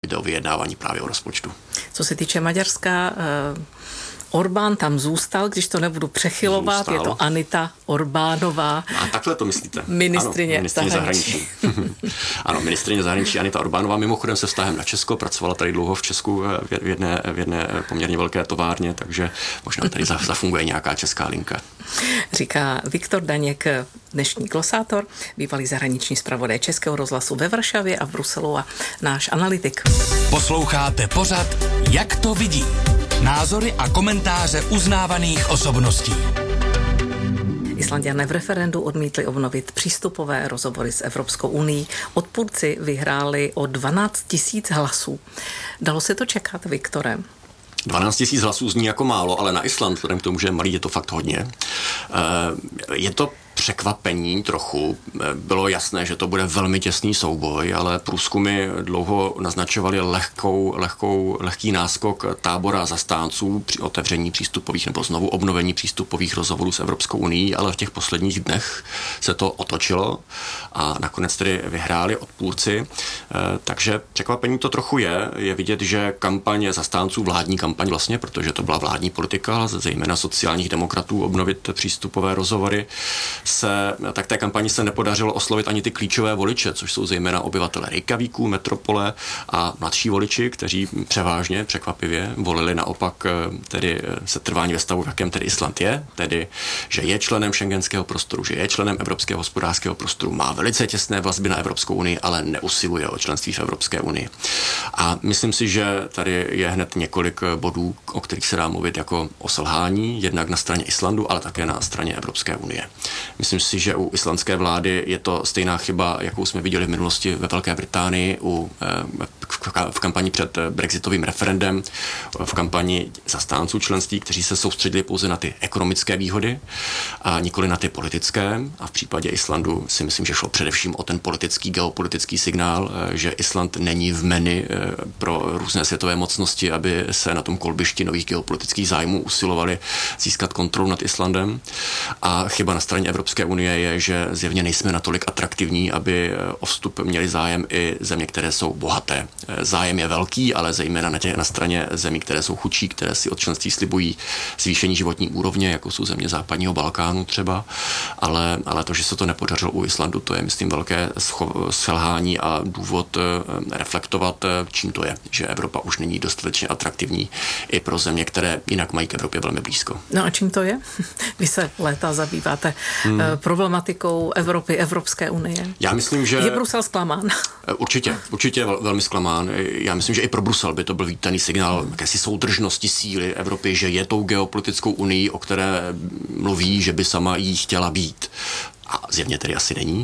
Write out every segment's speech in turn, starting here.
jde o vyjednávání právě o rozpočtu. Co se týče Maďarska, Orbán tam zůstal, když to nebudu přechylovat, je to Anita Orbánová. A takhle to myslíte? Ministryně zahraničí. Ano, ministryně zahraničí Anita Orbánová, mimochodem se vztahem na Česko, pracovala tady dlouho v Česku v jedné poměrně velké továrně, takže možná tady zafunguje nějaká česká linka. Říká Viktor Daněk, dnešní glosátor, bývalý zahraniční zpravodaj Českého rozhlasu ve Varšavě a v Bruselu a náš analytik. Posloucháte pořad Jak to vidí? Názory a komentáře uznávaných osobností. Islanďané v referendu odmítli obnovit přístupové rozhovory s Evropskou unií. Odpůrci vyhráli o 12 000 hlasů. Dalo se to čekat, Viktore? 12 000 hlasů zní jako málo, ale na Island, vzhledem k tomu, že je malý, je to fakt hodně. Je to překvapení trochu. Bylo jasné, že to bude velmi těsný souboj, ale průzkumy dlouho naznačovaly lehký náskok tábora zastánců při otevření přístupových nebo znovu obnovení přístupových rozhovorů s Evropskou unií, ale v těch posledních dnech se to otočilo a nakonec tedy vyhráli odpůrci. Takže překvapení to trochu je vidět, že kampaně zastánců, vládní kampaň vlastně, protože to byla vládní politika, zejména sociálních demokratů, obnovit přístupové rozhovory, tak té kampani se nepodařilo oslovit ani ty klíčové voliče, což jsou zejména obyvatele Reykjavíku, metropole a mladší voliči, kteří převážně, překvapivě, volili naopak tedy setrvání ve stavu, v jakém tedy Island je, tedy, že je členem schengenského prostoru, že je členem Evropského hospodářského prostoru, má velice těsné vazby na Evropskou unii, ale neusiluje o členství v Evropské unii. A myslím si, že tady je hned několik bodů, o kterých se dá mluvit jako o selhání, jednak na straně Islandu, ale také na straně Evropské unie. Myslím si, že u islandské vlády je to stejná chyba, jakou jsme viděli v minulosti ve Velké Británii v kampani před brexitovým referendem, v kampani zastánců členství, kteří se soustředili pouze na ty ekonomické výhody a nikoli na ty politické. A v případě Islandu si myslím, že šlo především o ten politický, geopolitický signál, že Island není v menu pro různé světové mocnosti, aby se na tom kolbišti nových geopolitických zájmů usilovali získat kontrolu nad Islandem. A chyba na straně Evropské unie je, že zjevně nejsme natolik atraktivní, aby o vstup měli zájem i země, které jsou bohaté. Zájem je velký, ale zejména na straně zemí, které jsou chudší, které si od členství slibují zvýšení životní úrovně, jako jsou země západního Balkánu třeba, ale to, že se to nepodařilo u Islandu, to je, myslím, velké selhání a důvod reflektovat, čím to je, že Evropa už není dostatečně atraktivní i pro země, které jinak mají k Evropě velmi blízko. No a čím to je? Vy se léta zabýváte problematikou Evropy, Evropské unie. Já myslím, že je Brusel zklamán. Určitě velmi zklamán. Já myslím, že i pro Brusel by to byl vítaný signál jakési soudržnosti síly Evropy, že je tou geopolitickou unii, o které mluví, že by sama jí chtěla být. A zjevně tedy asi není.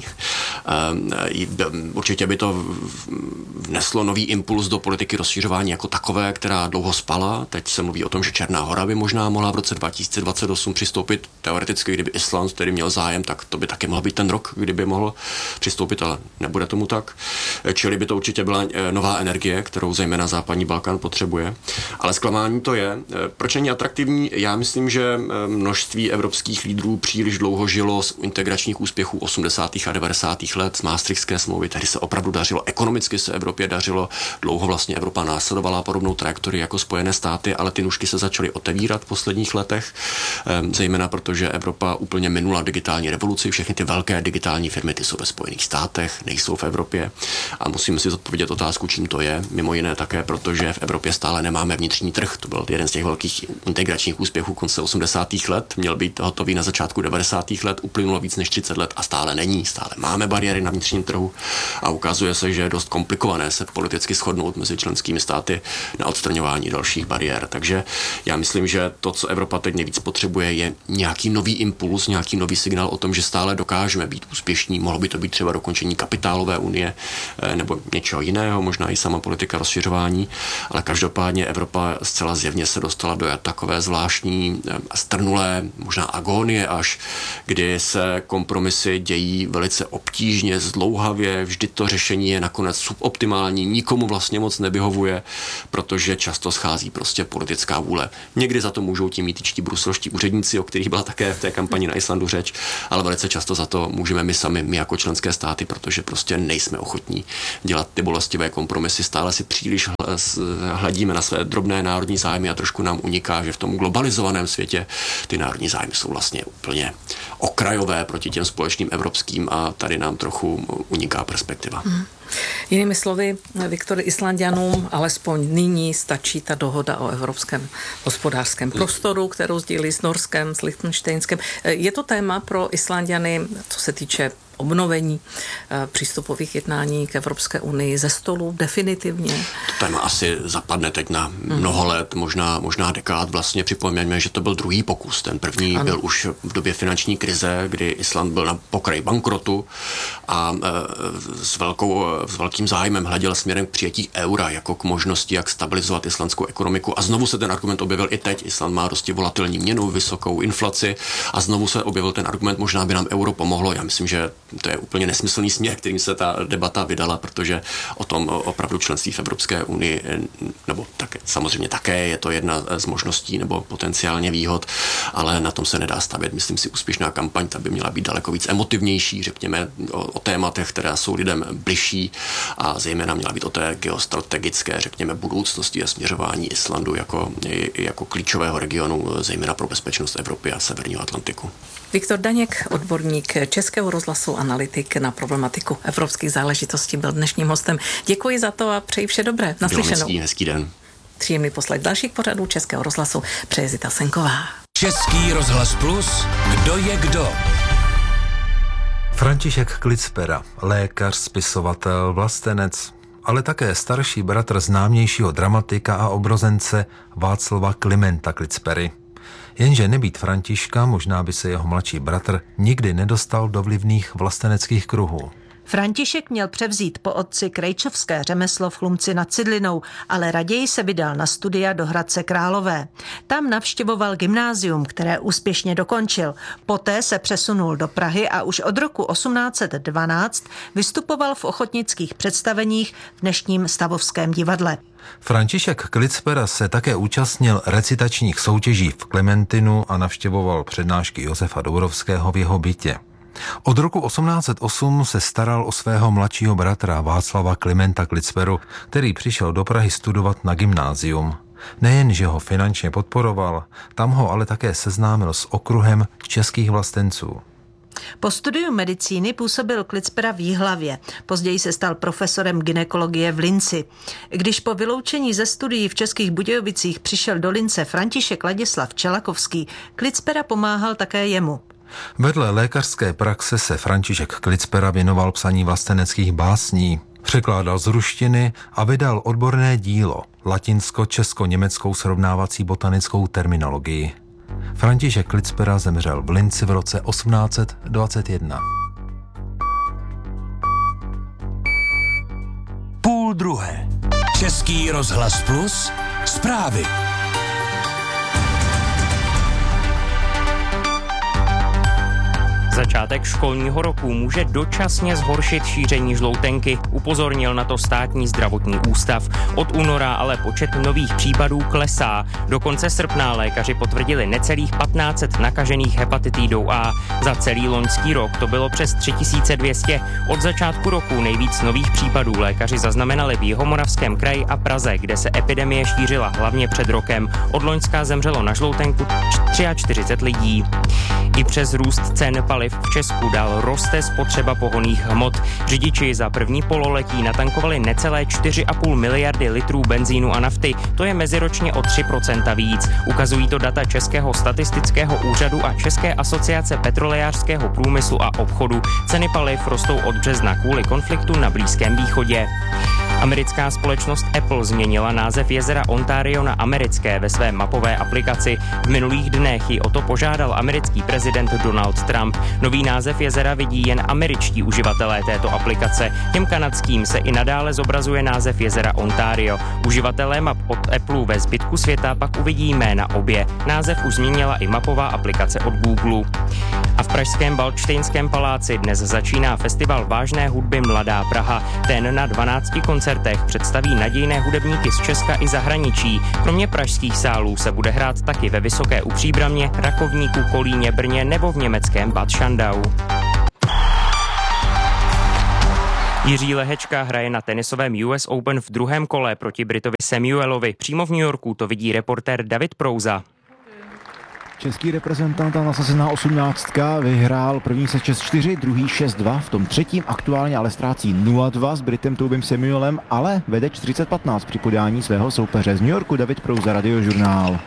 Určitě by to vneslo nový impuls do politiky rozšiřování jako takové, která dlouho spala. Teď se mluví o tom, že Černá Hora by možná mohla v roce 2028 přistoupit. Teoreticky, kdyby Island tedy měl zájem, tak to by taky mohl být ten rok, kdyby mohl přistoupit, ale nebude tomu tak. Čili by to určitě byla nová energie, kterou zejména západní Balkán potřebuje. Ale zklamání to je. Proč není atraktivní? Já myslím, že množství evropských lídrů příliš dlouho žilo z integračních úspěchů 80. a 90. let z Maastrichtské smlouvy. Tehdy se opravdu dařilo, ekonomicky se Evropě dařilo, dlouho vlastně Evropa následovala podobnou trajektorii jako Spojené státy, ale ty nůžky se začaly otevírat v posledních letech, zejména protože Evropa úplně minula digitální revoluci, všechny ty velké digitální firmy, ty jsou ve Spojených státech, nejsou v Evropě a musíme si zodpovědět otázku, čím to je. Mimo jiné také, protože v Evropě stále nemáme vnitřní trh. To byl jeden z těch velkých integračních úspěchů konce 80. let, měl být hotový na začátku 90. let, uplynulo víc než 30 let a stále není. Stále máme bariéry na vnitřním trhu a ukazuje se, že je dost komplikované se politicky shodnout mezi členskými státy na odstraňování dalších bariér. Takže já myslím, že to, co Evropa teď nejvíc potřebuje, je nějaký nový impuls, nějaký nový signál o tom, že stále dokážeme být úspěšní. Mohlo by to být třeba dokončení kapitálové unie nebo něčeho jiného, možná i sama politika rozšiřování, ale každopádně Evropa zcela zjevně se dostala do takové zvláštní strnulé, možná agónie až, kdy se kompromisy dějí velice obtížně, zdlouhavě, vždy to řešení je nakonec suboptimální, nikomu vlastně moc nevyhovuje, protože často schází prostě politická vůle. Někdy za to můžou ti mýtičtí bruselští úředníci, o kterých byla také v té kampani na Islandu řeč, ale velice často za to můžeme my sami, my jako členské státy, protože prostě nejsme ochotní dělat ty bolestivé kompromisy, stále si příliš hledíme na své drobné národní zájmy a trošku nám uniká, že v tom globalizovaném světě ty národní zájmy jsou vlastně úplně okrajové proti těm společným evropským a tady nám trochu uniká perspektiva. Jinými slovy, Viktor, Islanďanům alespoň nyní stačí ta dohoda o evropském hospodářském prostoru, kterou sdílí s Norskem, s Lichtenštejnskem. Je to téma pro Islanďany, co se týče obnovení přístupových jednání k Evropské unii ze stolu definitivně? To téma asi zapadne teď na mnoho let, možná dekád. Vlastně připomeňme, že to byl druhý pokus. Ten první byl už v době finanční krize, kdy Island byl na pokraji bankrotu a s velkým zájmem hleděl směrem k přijetí eura jako k možnosti, jak stabilizovat islandskou ekonomiku. A znovu se ten argument objevil i teď. Island má dosti volatilní měnu, vysokou inflaci a znovu se objevil ten argument, možná by nám euro pomohlo. Já myslím, že to je úplně nesmyslný směr, kterým se ta debata vydala, protože o tom opravdu členství v Evropské unii, nebo tak, samozřejmě také je to jedna z možností nebo potenciálně výhod, ale na tom se nedá stavět. Myslím si, úspěšná kampaň, ta by měla být daleko víc emotivnější, řekněme o tématech, která jsou lidem bližší a zejména měla být o té geostrategické, řekněme, budoucnosti a směřování Islandu jako klíčového regionu, zejména pro bezpečnost Evropy a Severního Atlantiku. Viktor Daněk, odborník Českého rozhlasu, analytik na problematiku evropských záležitostí, byl dnešním hostem. Děkuji za to a přeji vše dobré. Naslyšenou. Hezký den. Příjemný poslech dalších pořadů Českého rozhlasu přeje Zita Senková. Český rozhlas Plus. Kdo je kdo? František Klitspeera, lékař, spisovatel, vlastenec, ale také starší bratr známějšího dramatika a obrozence Václava Klimenta Klitspeery. Jenže nebýt Františka, možná by se jeho mladší bratr nikdy nedostal do vlivných vlasteneckých kruhů. František měl převzít po otci krejčovské řemeslo v Chlumci nad Cidlinou, ale raději se vydal na studia do Hradce Králové. Tam navštěvoval gymnázium, které úspěšně dokončil. Poté se přesunul do Prahy a už od roku 1812 vystupoval v ochotnických představeních v dnešním Stavovském divadle. František Klitspeera se také účastnil recitačních soutěží v Klementinu a navštěvoval přednášky Josefa Dourovského v jeho bytě. Od roku 1808 se staral o svého mladšího bratra Václava Klimenta Klitspeeru, který přišel do Prahy studovat na gymnázium. Nejen, že ho finančně podporoval, tam ho ale také seznámil s okruhem českých vlastenců. Po studiu medicíny působil Klitspeera v Jihlavě. Později se stal profesorem gynekologie v Linci. Když po vyloučení ze studií v Českých Budějovicích přišel do Lince František Ladislav Čelakovský, Klitspeera pomáhal také jemu. Vedle lékařské praxe se František Klitspeera věnoval psaní vlasteneckých básní, překládal z ruštiny a vydal odborné dílo latinsko-česko-německou srovnávací botanickou terminologii. František Klitspeera zemřel v Linci v roce 1821. 12:30. Český rozhlas Plus. Zprávy. Začátek školního roku může dočasně zhoršit šíření žloutenky, upozornil na to Státní zdravotní ústav. Od února ale počet nových případů klesá. Do konce srpna lékaři potvrdili necelých 1500 nakažených hepatitidou A. Za celý loňský rok to bylo přes 3200. Od začátku roku nejvíc nových případů lékaři zaznamenali v Jihomoravském kraji a Praze, kde se epidemie šířila hlavně před rokem. Od loňska zemřelo na žloutenku 43 lidí. I přes růst cen paliv v Česku dál roste spotřeba pohonných hmot. Řidiči za první pololetí natankovali necelé 4,5 miliardy litrů benzínu a nafty. To je meziročně o 3% víc. Ukazují to data Českého statistického úřadu a České asociace petrolejářského průmyslu a obchodu. Ceny paliv rostou od března kvůli konfliktu na Blízkém východě. Americká společnost Apple změnila název jezera Ontario na americké ve své mapové aplikaci. V minulých dnech ji o to požádal americký prezident Donald Trump. Nový název jezera vidí jen američtí uživatelé této aplikace. Těm kanadským se i nadále zobrazuje název jezera Ontario. Uživatelé map od Apple ve zbytku světa pak uvidí jména obě. Název už změnila i mapová aplikace od Google. A v pražském Valdštejnském paláci dnes začíná festival vážné hudby Mladá Praha. Ten na 12 koncertech představí nadějné hudebníky z Česka i zahraničí. Kromě pražských sálů se bude hrát taky ve Vysoké u Příbramě, Rakovníku, Kolíně, Brně nebo v německém Bad Schandau. Jiří Lehečka hraje na tenisovém US Open v druhém kole proti Britovi Samuelovi. Přímo v New Yorku to vidí reportér David Prouza. Český reprezentant a nasazená 18 vyhrál první set 6-4, druhý 6-2, v tom třetím aktuálně ale ztrácí 0-2 s Britem Tobim Samuelem, ale vede 40-15 při podání svého soupeře z New Yorku. David Prouza, Radiožurnál.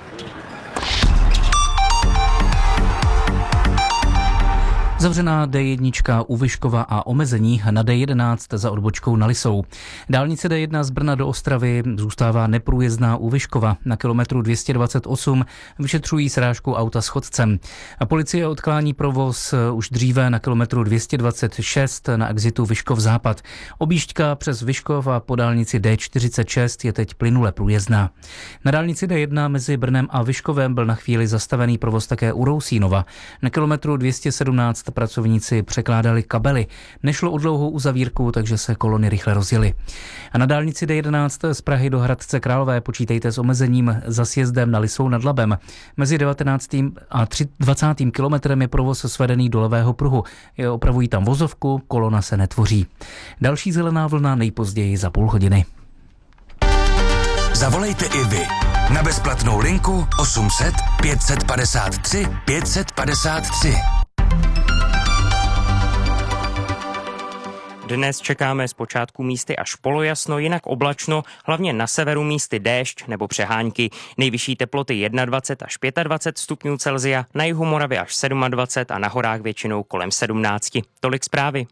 Zavřená D1 u Vyškova a omezení na D11 za odbočkou na Lisou. Dálnice D1 z Brna do Ostravy zůstává neprůjezdná u Vyškova. Na kilometru 228 vyšetřují srážku auta s chodcem. A policie odklání provoz už dříve na kilometru 226 na exitu Vyškov západ. Objížďka přes Vyškov a po dálnici D46 je teď plynule průjezdná. Na dálnici D1 mezi Brnem a Vyškovem byl na chvíli zastavený provoz také u Rousínova. Na kilometru 217 pracovníci překládali kabely. Nešlo o dlouhou uzavírku, takže se kolony rychle rozjely. A na dálnici D11 z Prahy do Hradce Králové počítejte s omezením za sjezdem na Lisou nad Labem. Mezi 19. a 20. kilometrem je provoz svedený do levého pruhu. Opravují tam vozovku, kolona se netvoří. Další zelená vlna nejpozději za půl hodiny. Zavolejte i vy na bezplatnou linku 800 553 553. Dnes čekáme zpočátku místy až polojasno, jinak oblačno, hlavně na severu místy déšť nebo přehánky. Nejvyšší teploty 21 až 25 stupňů Celsia, na jihu Moravy až 27 a na horách většinou kolem 17. Tolik zprávy.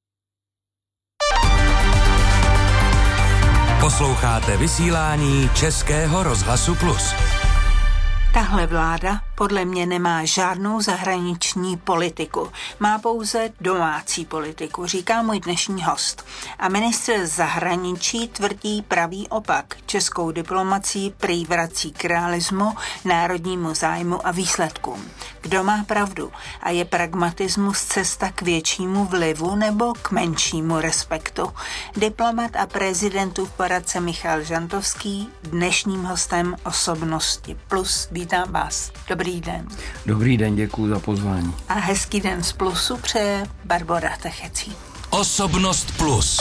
Posloucháte vysílání Českého rozhlasu Plus. Tahle vláda podle mě nemá žádnou zahraniční politiku. Má pouze domácí politiku, říká můj dnešní host. A ministr zahraničí tvrdí pravý opak. Českou diplomacii prý vrací k realismu, národnímu zájmu a výsledkům. Kdo má pravdu? A je pragmatismus cesta k většímu vlivu nebo k menšímu respektu? Diplomat a prezidentův poradce Michal Žantovský, dnešním hostem Osobnosti Plus. Vítám vás. Dobrý den. Dobrý den, děkuji za pozvání. A hezký den z Plusu přeje Barbora Techecí. Osobnost Plus.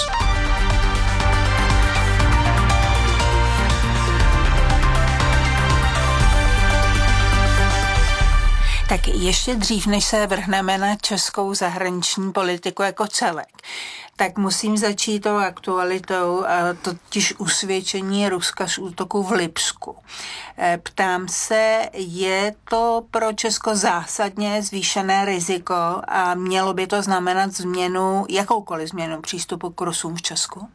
Tak ještě dřív, než se vrhneme na českou zahraniční politiku jako celek, tak musím začít tou aktualitou, totiž usvědčení Ruska z útoku v Lipsku. Ptám se, je to pro Česko zásadně zvýšené riziko a mělo by to znamenat jakoukoliv změnu přístupu k Rusům v Česku?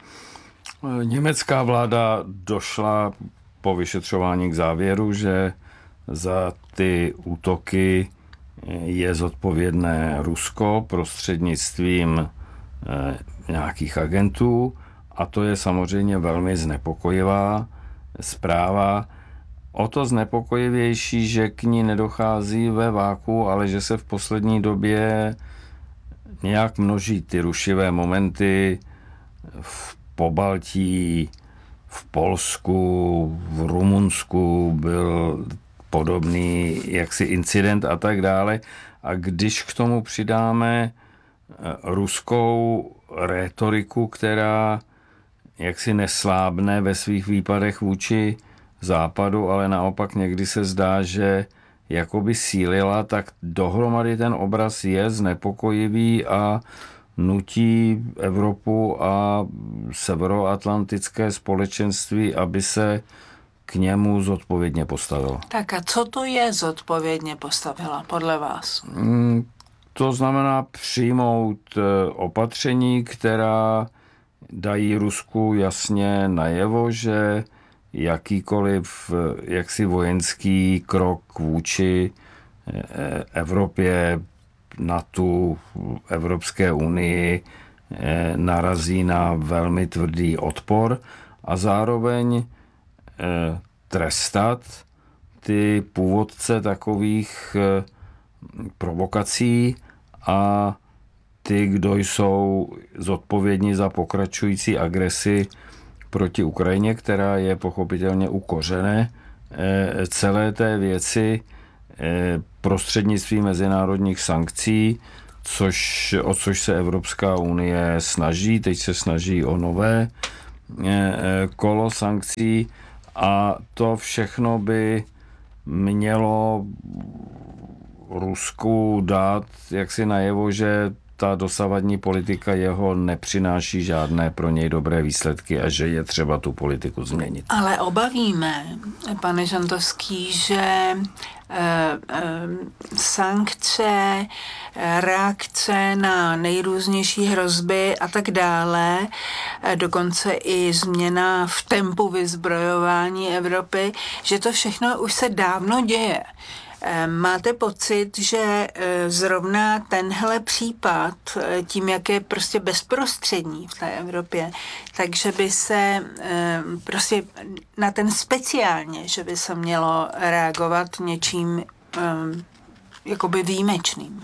Německá vláda došla po vyšetřování k závěru, že za ty útoky je zodpovědné Rusko prostřednictvím nějakých agentů a to je samozřejmě velmi znepokojivá zpráva. O to znepokojivější, že k ní nedochází ve váku, ale že se v poslední době nějak množí ty rušivé momenty v Pobaltí, v Polsku, v Rumunsku byl podobný jaksi incident a tak dále. A když k tomu přidáme ruskou rétoriku, která jaksi neslábne ve svých výpadech vůči Západu, ale naopak někdy se zdá, že jakoby sílila, tak dohromady ten obraz je znepokojivý a nutí Evropu a severoatlantické společenství, aby se k němu zodpovědně postavilo. Tak a co to je zodpovědně postavila podle vás? To znamená přijmout opatření, která dají Rusku jasně najevo, že jakýkoliv jaksi vojenský krok vůči Evropě, NATO, Evropské unii narazí na velmi tvrdý odpor a zároveň trestat ty původce takových provokací a ty, kdo jsou zodpovědní za pokračující agresi proti Ukrajině, která je pochopitelně u kořene celé té věci prostřednictvím mezinárodních sankcí, o což se Evropská unie snaží. Teď se snaží o nové kolo sankcí a to všechno by mělo Rusku dát jaksi najevo, že ta dosavadní politika jeho nepřináší žádné pro něj dobré výsledky a že je třeba tu politiku změnit. Ale obavíme, pane Žantovský, že sankce, reakce na nejrůznější hrozby a tak dále, dokonce i změna v tempu vyzbrojování Evropy, že to všechno už se dávno děje. Máte pocit, že zrovna tenhle případ, tím, jak je prostě bezprostřední v té Evropě, takže by se prostě na ten speciálně, že by se mělo reagovat něčím jakoby výjimečným?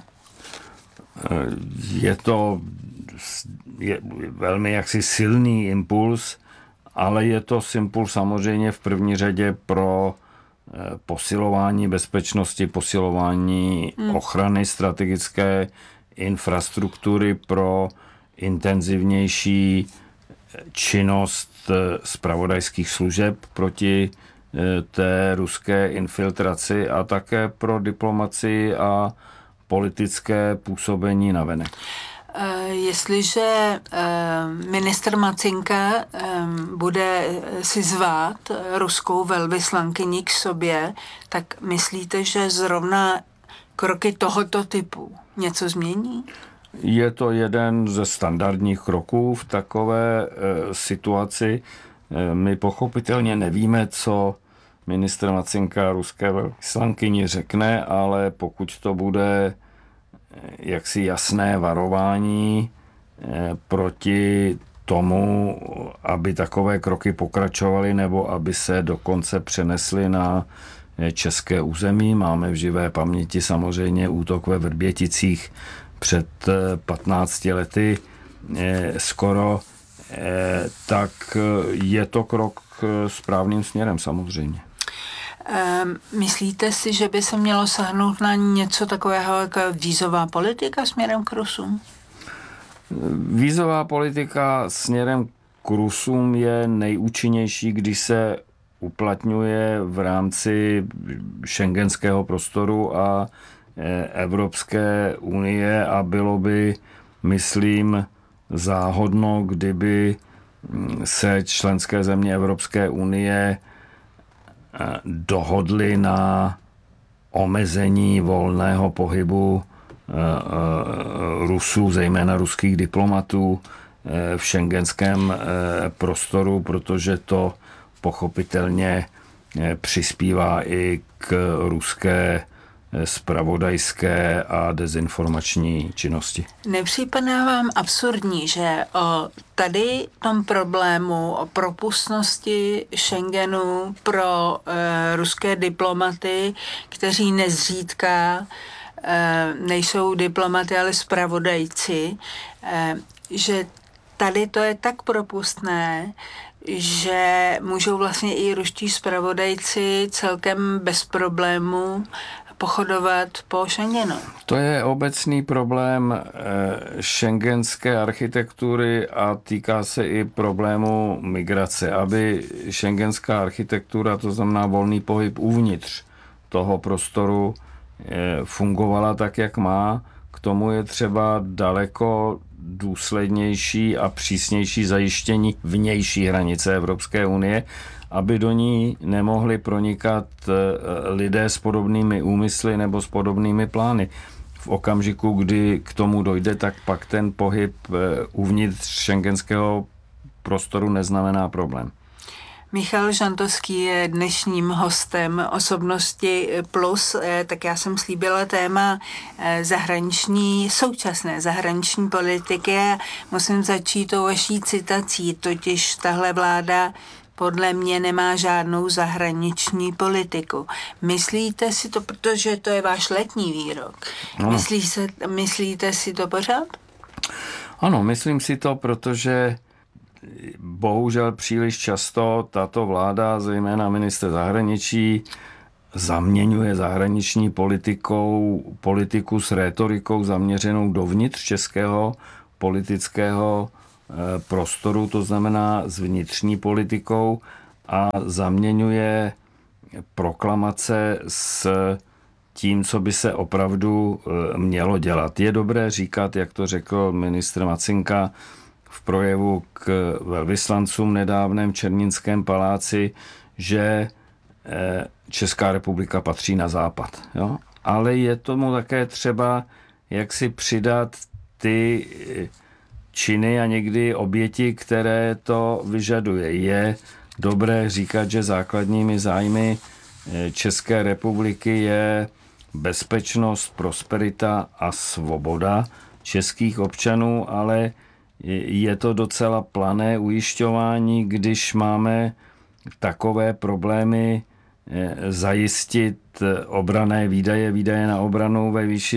Je to velmi jaksi silný impuls, ale je to impuls samozřejmě v první řadě pro posilování bezpečnosti, posilování ochrany strategické infrastruktury, pro intenzivnější činnost zpravodajských služeb proti té ruské infiltraci a také pro diplomacii a politické působení navenek. Jestliže ministr Macinka bude si zvát ruskou velvyslankyni k sobě, tak myslíte, že zrovna kroky tohoto typu něco změní? Je to jeden ze standardních kroků v takové situaci. My pochopitelně nevíme, co ministr Macinka ruské velvyslankyni řekne, ale pokud to bude jaksi jasné varování proti tomu, aby takové kroky pokračovaly nebo aby se dokonce přenesly na české území. Máme v živé paměti samozřejmě útok ve Vrběticích před 15 lety skoro, tak je to krok správným směrem samozřejmě. Myslíte si, že by se mělo sáhnout na něco takového jako vízová politika směrem k Rusům? Vízová politika směrem k Rusům je nejúčinnější, když se uplatňuje v rámci schengenského prostoru a Evropské unie a bylo by, myslím, záhodno, kdyby se členské země Evropské unie dohodli na omezení volného pohybu Rusů, zejména ruských diplomatů v schengenském prostoru, protože to pochopitelně přispívá i k ruské zpravodajské a dezinformační činnosti. Nepřipadá vám absurdní, že o tady tom problému, o propustnosti Schengenu pro ruské diplomaty, kteří nezřídka nejsou diplomaty, ale zpravodajci, že tady to je tak propustné, že můžou vlastně i ruští zpravodajci celkem bez problému pochodovat po Schengenu. To je obecný problém schengenské architektury a týká se i problému migrace. Aby schengenská architektura, to znamená volný pohyb uvnitř toho prostoru, fungovala tak, jak má, k tomu je třeba daleko důslednější a přísnější zajištění vnější hranice Evropské unie, aby do ní nemohli pronikat lidé s podobnými úmysly nebo s podobnými plány. V okamžiku, kdy k tomu dojde, tak pak ten pohyb uvnitř schengenského prostoru neznamená problém. Michal Žantovský je dnešním hostem Osobnosti Plus, tak já jsem slíbila téma současné zahraniční politiky. Musím začít tou vaší citací, totiž tahle vláda podle mě nemá žádnou zahraniční politiku. Myslíte si to, protože to je váš letní výrok, myslíte si to pořád? Ano, myslím si to, protože bohužel příliš často tato vláda, zejména ministr zahraničí, zaměňuje zahraniční politiku s rétorikou zaměřenou dovnitř českého politického prostoru, to znamená s vnitřní politikou, a zaměňuje proklamace s tím, co by se opravdu mělo dělat. Je dobré říkat, jak to řekl ministr Macinka v projevu k velvyslancům nedávném v Černínském paláci, že Česká republika patří na západ. Jo? Ale je tomu také třeba, jak si přidat ty činy a někdy oběti, které to vyžaduje. Je dobré říkat, že základními zájmy České republiky je bezpečnost, prosperita a svoboda českých občanů, ale je to docela plané ujišťování, když máme takové problémy zajistit obranné výdaje na obranu ve výši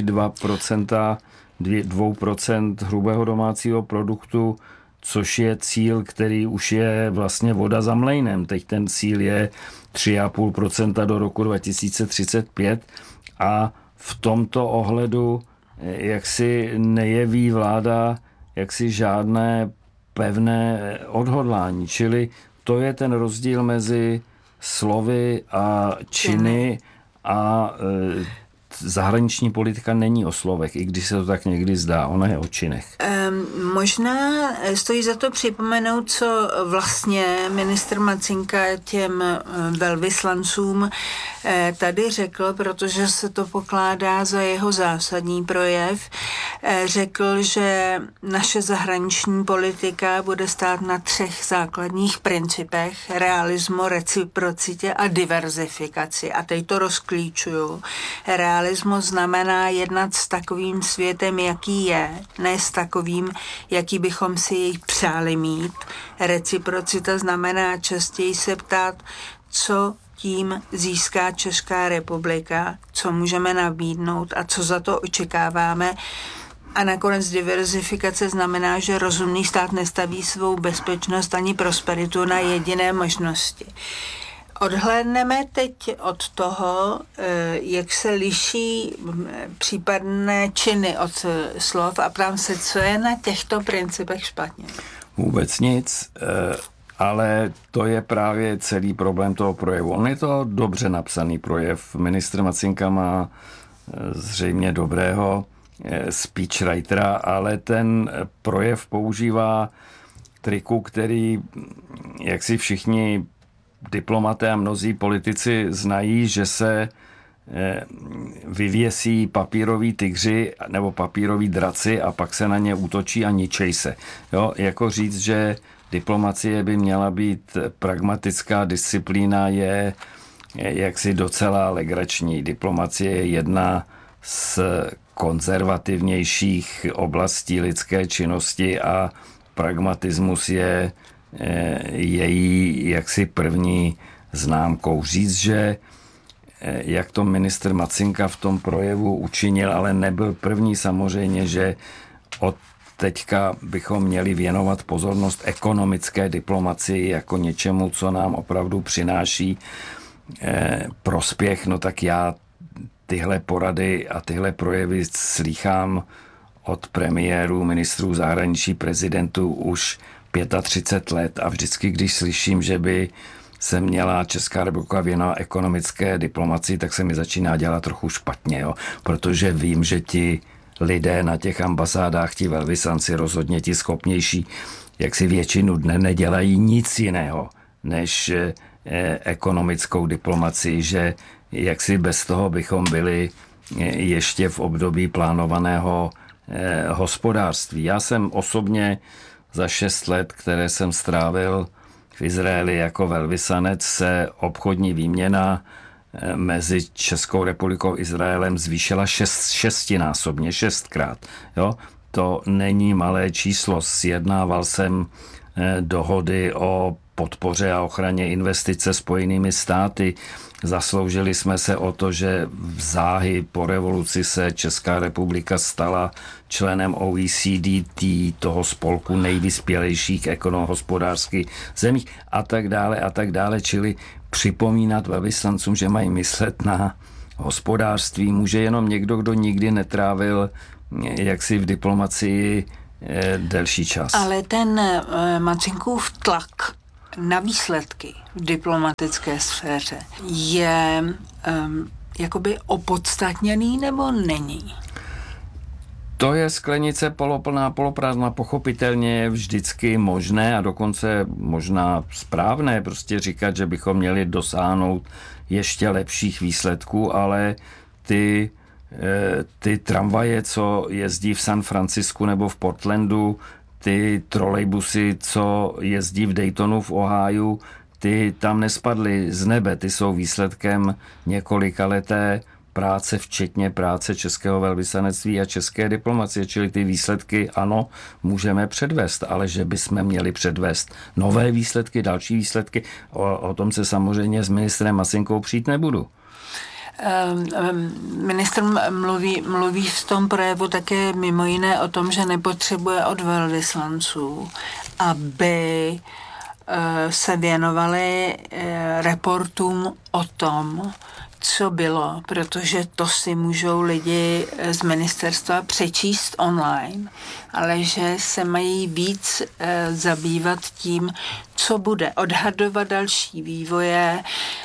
2% hrubého domácího produktu, což je cíl, který už je vlastně voda za mlejnem. Teď ten cíl je 3,5% do roku 2035 a v tomto ohledu jaksi nejeví vláda jaksi žádné pevné odhodlání. Čili to je ten rozdíl mezi slovy a činy a zahraniční politika není o slovech, i když se to tak někdy zdá, ona je o činech. Možná stojí za to připomenout, co vlastně ministr Macinka těm velvyslancům tady řekl, protože se to pokládá za jeho zásadní projev. Řekl, že naše zahraniční politika bude stát na 3 základních principech: realismu, reciprocitě a diverzifikaci. A teď to rozklíčuju. Realismus znamená jednat s takovým světem, jaký je, ne s takovým, jaký bychom si jej přáli mít. Reciprocita znamená častěji se ptát, co tím získá Česká republika, co můžeme nabídnout a co za to očekáváme. A nakonec diverzifikace znamená, že rozumný stát nestaví svou bezpečnost ani prosperitu na jediné možnosti. Odhlédneme teď od toho, jak se liší případné činy od slov, a ptám se, co je na těchto principech špatně. Vůbec nic, ale to je právě celý problém toho projevu. On je to dobře napsaný projev. Ministr Macinka má zřejmě dobrého speechwritera, ale ten projev používá triku, který, jak si všichni diplomaté a mnozí politici znají, že se vyvěsí papíroví tygři nebo papíroví draci a pak se na ně útočí a ničej se. Jo? Jako říct, že diplomacie by měla být pragmatická, disciplína je jaksi docela legrační. Diplomacie je jedna z konzervativnějších oblastí lidské činnosti a pragmatismus je její jaksi první známkou. Říct, že jak to ministr Macinka v tom projevu učinil, ale nebyl první, samozřejmě, že od teďka bychom měli věnovat pozornost ekonomické diplomacii jako něčemu, co nám opravdu přináší prospěch, no tak já tyhle porady a tyhle projevy slýchám od premiérů, ministrů zahraničí, prezidentů už 35 let a vždycky, když slyším, že by se měla Česká republika věnovat ekonomické diplomacii, tak se mi začíná dělat trochu špatně, jo? Protože vím, že ti lidé na těch ambasádách, ti velvyslanci, rozhodně ti schopnější, jak si většinu dne nedělají nic jiného, než ekonomickou diplomacii, že jak si bez toho bychom byli ještě v období plánovaného hospodářství. Já jsem osobně za 6 let, které jsem strávil v Izraeli jako velvyslanec, se obchodní výměna mezi Českou republikou a Izraelem zvýšila 6násobně, 6krát. Jo? To není malé číslo. Sjednával jsem dohody o podpoře a ochraně investice Spojenými státy. Zasloužili jsme se o to, že záhy po revoluci se Česká republika stala členem OECD, toho spolku nejvyspělejších hospodářských zemí a tak dále. Čili připomínat velvyslancům, že mají myslet na hospodářství, může jenom někdo, kdo nikdy netrávil jaksi v diplomacii delší čas. Ale ten Marcinkův tlak na výsledky v diplomatické sféře je jakoby opodstatněný nebo není? To je sklenice poloplná, poloprázdná, pochopitelně je vždycky možné a dokonce možná správné prostě říkat, že bychom měli dosáhnout ještě lepších výsledků, ale ty tramvaje, co jezdí v San Francisku nebo v Portlandu, ty trolejbusy, co jezdí v Daytonu v Ohiu, ty tam nespadly z nebe, ty jsou výsledkem několikaleté práce, včetně práce českého velvyslanectví a české diplomacie, čili ty výsledky, ano, můžeme předvést, ale že bychom měli předvést nové výsledky, další výsledky, o tom se samozřejmě s ministrem Masinkou přijít nebudu. Ministr mluví v tom projevu také mimo jiné o tom, že nepotřebuje od velvyslanců, aby se věnovali reportům o tom, co bylo, protože to si můžou lidi z ministerstva přečíst online, ale že se mají víc zabývat tím, co bude, odhadovat další vývoje,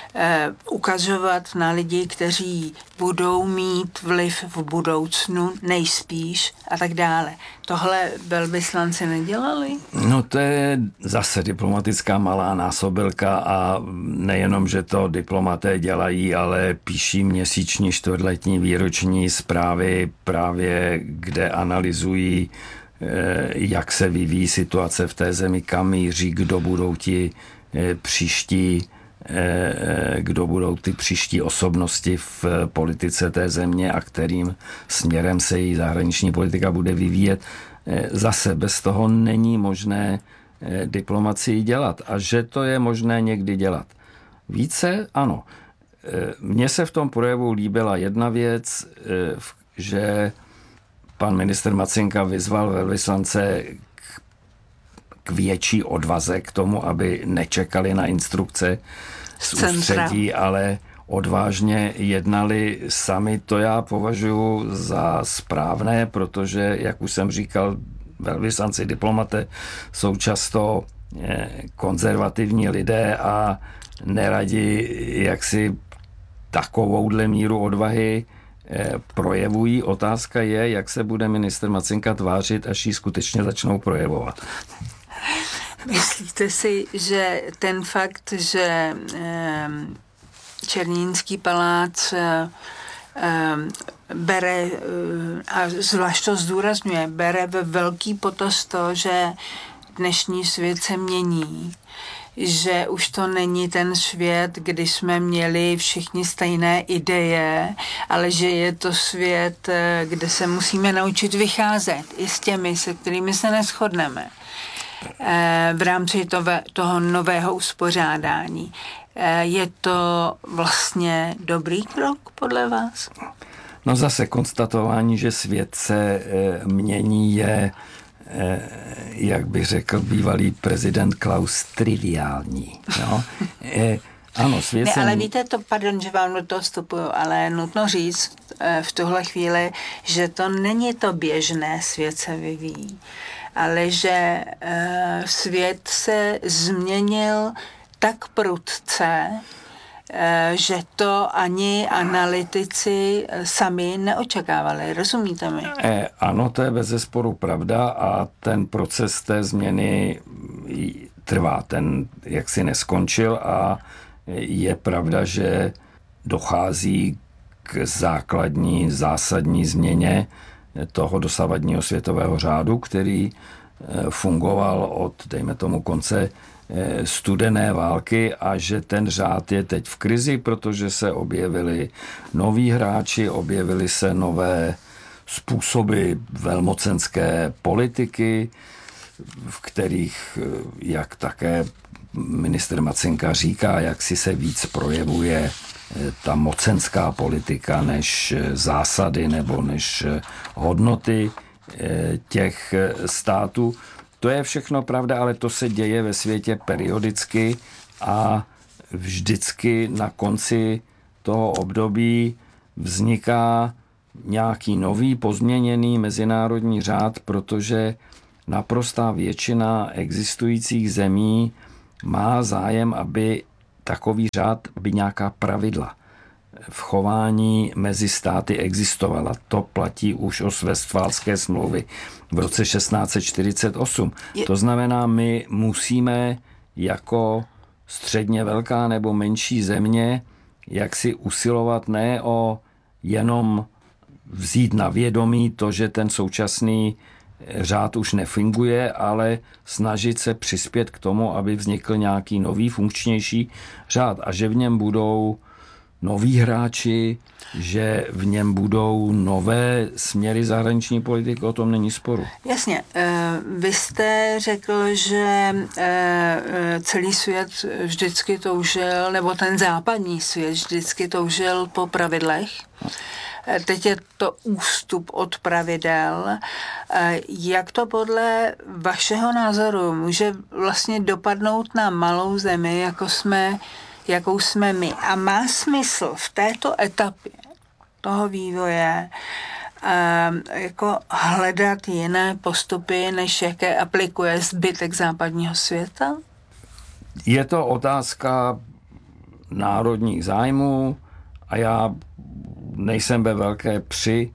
ukazovat na lidi, kteří budou mít vliv v budoucnu, nejspíš a tak dále. Tohle velvyslanci nedělali? No to je zase diplomatická malá násobilka a nejenom, že to diplomaté dělají, ale píší měsíční, čtvrtletní, výroční zprávy právě, kde analyzují, jak se vyvíjí situace v té zemi, kam míří, kdo budou ti příští kdo budou ty příští osobnosti v politice té země a kterým směrem se její zahraniční politika bude vyvíjet. Zase bez toho není možné diplomacii dělat. A že to je možné někdy dělat více, ano. Mně se v tom projevu líbila jedna věc, že pan ministr Macinka vyzval velvyslance k větší odvaze k tomu, aby nečekali na instrukce z ústředí, ale odvážně jednali sami. To já považuji za správné, protože, jak už jsem říkal, velvyslanci, diplomaté jsou často konzervativní lidé a neradi jaksi takovouhle míru odvahy projevují. Otázka je, jak se bude ministr Macinka tvářit, až ji skutečně začnou projevovat. Myslíte si, že ten fakt, že Černínský palác bere, a zvlášť to zdůrazňuje, bere ve velký potaz to, že dnešní svět se mění, že už to není ten svět, kdy jsme měli všichni stejné ideje, ale že je to svět, kde se musíme naučit vycházet i s těmi, se kterými se neshodneme v rámci toho nového uspořádání. Je to vlastně dobrý krok podle vás? No zase konstatování, že svět se mění, je, jak by řekl bývalý prezident Klaus, triviální. No? Ano, svět ne, se... ale víte to, pardon, že vám do toho vstupuju, ale nutno říct v tuhle chvíli, že to není to běžné, svět se vyvíjí, ale že svět se změnil tak prudce, že to ani analytici sami neočekávali. Rozumíte mi? Ano, to je bezesporu pravda a ten proces té změny trvá. Ten jaksi neskončil a je pravda, že dochází k základní, zásadní změně toho dosavadního světového řádu, který fungoval od, dejme tomu, konce studené války a že ten řád je teď v krizi, protože se objevili noví hráči, objevily se nové způsoby velmocenské politiky, v kterých, jak také ministr Macinka říká, jak si se víc projevuje ta mocenská politika než zásady nebo než hodnoty těch států. To je všechno pravda, ale to se děje ve světě periodicky a vždycky na konci toho období vzniká nějaký nový pozměněný mezinárodní řád, protože naprostá většina existujících zemí má zájem, aby takový řád, aby nějaká pravidla v chování mezi státy existovala. To platí už o Westfálské smlouvy v roce 1648. To znamená, my musíme jako středně velká nebo menší země jak si usilovat ne o jenom vzít na vědomí to, že ten současný řád už nefunguje, ale snažit se přispět k tomu, aby vznikl nějaký nový, funkčnější řád a že v něm budou noví hráči, že v něm budou nové směry zahraniční politiky, o tom není sporu. Jasně. Vy jste řekl, že celý svět vždycky toužil, nebo ten západní svět vždycky toužil po pravidlech. Teď je to ústup od pravidel. Jak to podle vašeho názoru může vlastně dopadnout na malou zemi, jakou jsme my? A má smysl v této etapě toho vývoje jako hledat jiné postupy, než jaké aplikuje zbytek západního světa? Je to otázka národních zájmů a já nejsem ve velké při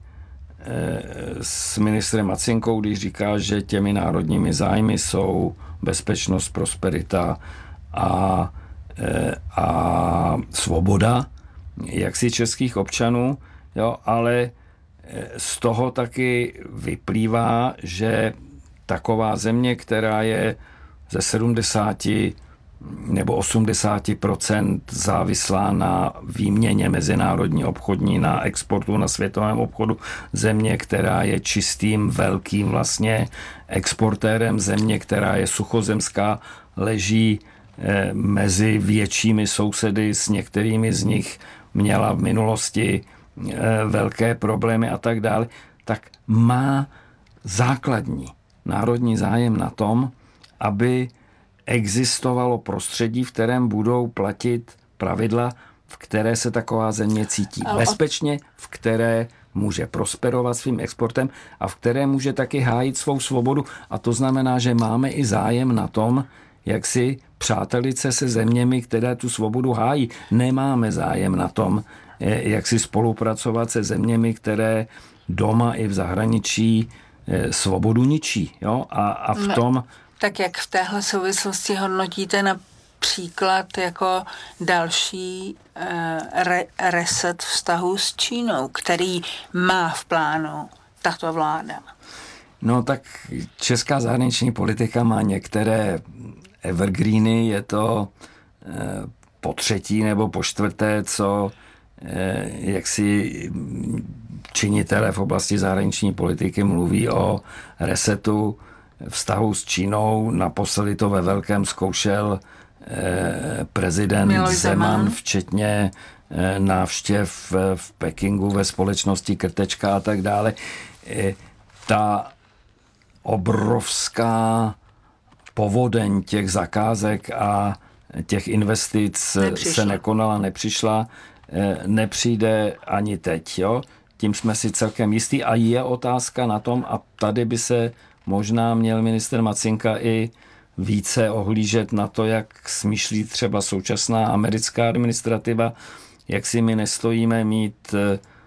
s ministrem Macinkou, když říká, že těmi národními zájmy jsou bezpečnost, prosperita a svoboda jaksi českých občanů, jo, ale z toho taky vyplývá, že taková země, která je ze 70 nebo 80% závislá na výměně mezinárodní obchodní, na exportu, na světovém obchodu, země, která je čistým, velkým vlastně exportérem, země, která je suchozemská, leží mezi většími sousedy, s některými z nich měla v minulosti velké problémy a tak dále, tak má základní národní zájem na tom, aby existovalo prostředí, v kterém budou platit pravidla, v které se taková země cítí bezpečně, v které může prosperovat svým exportem a v které může taky hájit svou svobodu. A to znamená, že máme i zájem na tom, jak si přátelit se zeměmi, které tu svobodu hájí. Nemáme zájem na tom, jak si spolupracovat se zeměmi, které doma i v zahraničí svobodu ničí. Jo? A v tom... Tak jak v téhle souvislosti hodnotíte například jako další reset vztahu s Čínou, který má v plánu tato vláda? No tak česká zahraniční politika má některé evergreeny, je to po třetí nebo po čtvrté, co jaksi činitelé v oblasti zahraniční politiky mluví o resetu vztahu s Čínou. Naposledy to ve velkém zkoušel prezident Zeman, včetně návštěv v Pekingu ve společnosti Krtečka a tak dále. Ta obrovská povodeň těch zakázek a těch investic se nekonala, nepřišla, nepřijde ani teď. Jo? Tím jsme si celkem jistí a je otázka na tom, a tady by se možná měl ministr Macinka i více ohlížet na to, jak smýšlí třeba současná americká administrativa, jak si my nestojíme mít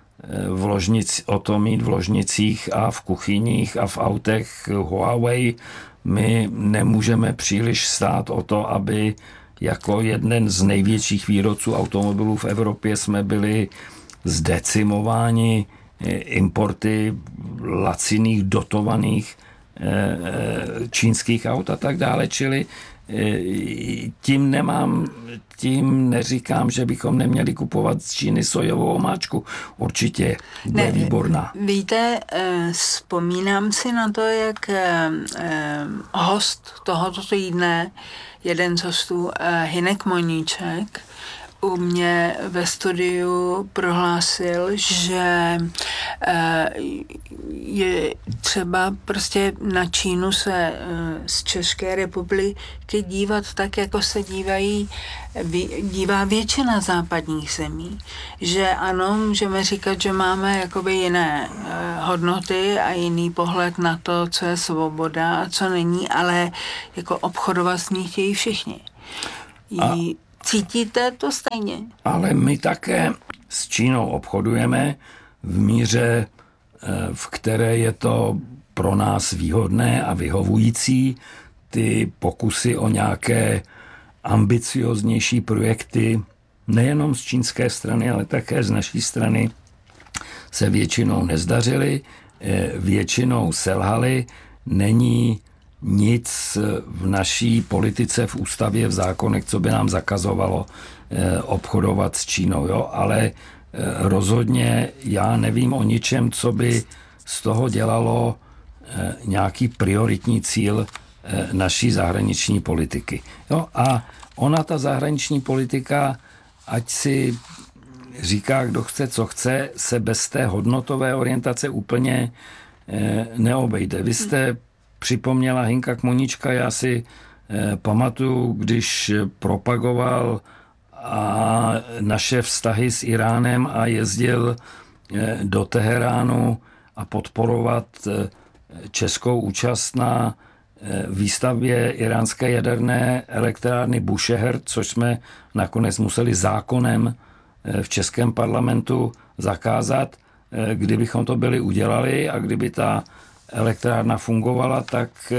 mít v ložnicích a v kuchyních a v autech Huawei. My nemůžeme příliš stát o to, aby jako jeden z největších výrobců automobilů v Evropě jsme byli zdecimováni importy laciných, dotovaných čínských aut a tak dále, čili tím nemám tím neříkám, že bychom neměli kupovat z Číny sojovou omáčku. Určitě bude výborná. Víte, vzpomínám si na to, jak host tohoto týdne, jeden z hostů, Hynek Moníček, u mě ve studiu prohlásil, že je třeba prostě na Čínu se z České republiky dívat tak, jako se dívá většina západních zemí. Že ano, můžeme říkat, že máme jakoby jiné hodnoty a jiný pohled na to, co je svoboda a co není, ale jako obchodovat s ní chtějí všichni. Cítíte to stejně? Ale my také s Čínou obchodujeme v míře, v které je to pro nás výhodné a vyhovující. Ty pokusy o nějaké ambicioznější projekty nejenom z čínské strany, ale také z naší strany se většinou nezdařily, většinou selhaly. Není nic v naší politice, v ústavě, v zákonech, co by nám zakazovalo obchodovat s Čínou. Jo? Ale rozhodně já nevím o ničem, co by z toho dělalo nějaký prioritní cíl naší zahraniční politiky. Jo? A ona, ta zahraniční politika, ať si říká, kdo chce, co chce, se bez té hodnotové orientace úplně neobejde. Vy jste připomněla Hynka Kmoníčka, já si pamatuju, když propagoval naše vztahy s Iránem a jezdil do Teheránu a podporovat českou účast na výstavbě iránské jaderné elektrárny Bushehr, což jsme nakonec museli zákonem v českém parlamentu zakázat. Kdybychom to byli udělali a kdyby ta elektrárna fungovala, tak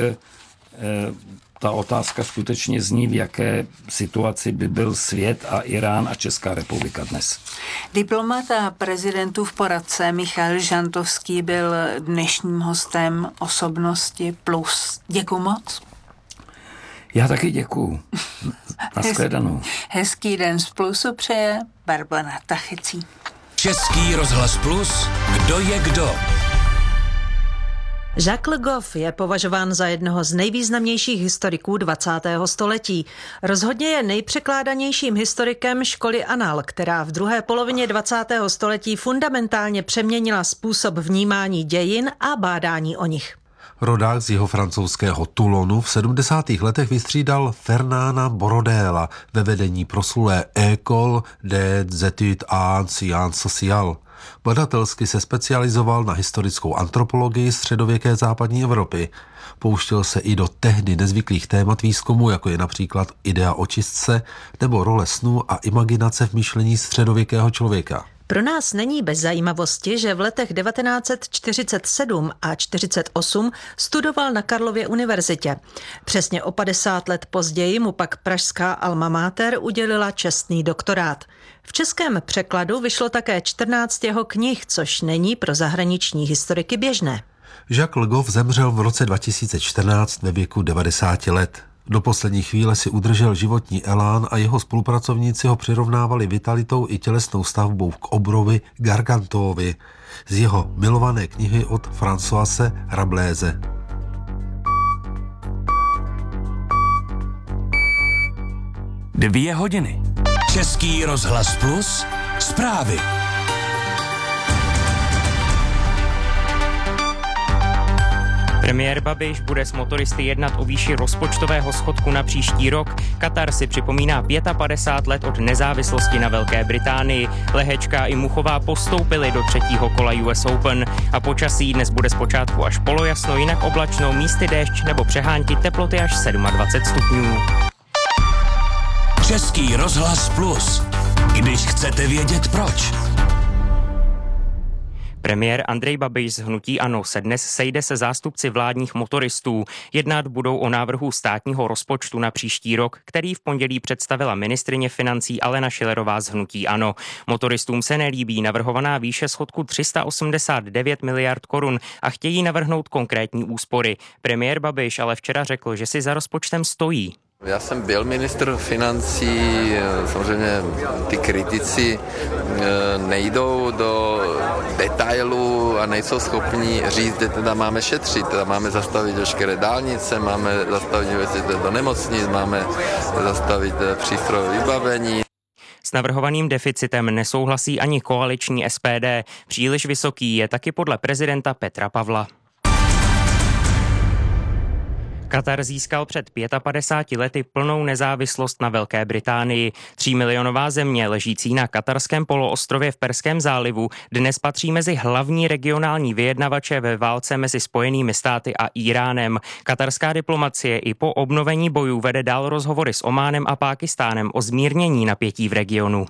ta otázka skutečně zní, v jaké situaci by byl svět a Irán a Česká republika dnes. Diplomat a prezidentův poradce Michal Žantovský byl dnešním hostem Osobnosti Plus. Děkuju moc. Já taky děkuju. Nashledanou. Hezký den z Plusu přeje Barbara Tachecí. Český rozhlas Plus, kdo je kdo? Jacques Le Goff je považován za jednoho z nejvýznamnějších historiků 20. století. Rozhodně je nejpřekládanějším historikem školy Annales, která v druhé polovině 20. století fundamentálně přeměnila způsob vnímání dějin a bádání o nich. Rodák z jeho francouzského Toulonu v 70. letech vystřídal Fernanda Borodéla ve vedení proslulé École des études en sciences sociales. Badatelsky se specializoval na historickou antropologii středověké západní Evropy. Pouštěl se i do tehdy nezvyklých témat výzkumu, jako je například idea očistce nebo role snů a imaginace v myšlení středověkého člověka. Pro nás není bez zajímavosti, že v letech 1947 a 1948 studoval na Karlově univerzitě. Přesně o 50 let později mu pak pražská alma mater udělila čestný doktorát. V českém překladu vyšlo také 14 jeho knih, což není pro zahraniční historiky běžné. Jacques Le Goff zemřel v roce 2014 ve věku 90 let. Do poslední chvíle si udržel životní elán a jeho spolupracovníci ho přirovnávali vitalitou i tělesnou stavbou k obrovi Gargantuovi z jeho milované knihy od Françoise Rabelaise. Dvě hodiny. Český rozhlas Plus, zprávy. Premiér Babiš bude s motoristy jednat o výši rozpočtového schodku na příští rok. Katar si připomíná 55 let od nezávislosti na Velké Británii. Lehečka i Muchová postoupili do třetího kola US Open a počasí dnes bude zpočátku až polojasno, jinak oblačno, místy déšť nebo přehánky, teploty až 27 stupňů. Český rozhlas Plus. Když chcete vědět proč. Premiér Andrej Babiš z hnutí ANO se dnes sejde se zástupci vládních motoristů. Jednat budou o návrhu státního rozpočtu na příští rok, který v pondělí představila ministryně financí Alena Schillerová z hnutí ANO. Motoristům se nelíbí navrhovaná výše schodku 389 miliard korun a chtějí navrhnout konkrétní úspory. Premiér Babiš ale včera řekl, že si za rozpočtem stojí. Já jsem byl ministr financí, samozřejmě ty kritici nejdou do detailů a nejsou schopni říct, kde teda máme šetřit, teda máme zastavit veškeré dálnice, máme zastavit investice do nemocnic, máme zastavit přístrojové vybavení. S navrhovaným deficitem nesouhlasí ani koaliční SPD. Příliš vysoký je taky podle prezidenta Petra Pavla. Katar získal před 55 lety plnou nezávislost na Velké Británii. 3milionová země ležící na katarském poloostrově v Perském zálivu dnes patří mezi hlavní regionální vyjednavače ve válce mezi Spojenými státy a Íránem. Katarská diplomacie i po obnovení bojů vede dál rozhovory s Ománem a Pákistánem o zmírnění napětí v regionu.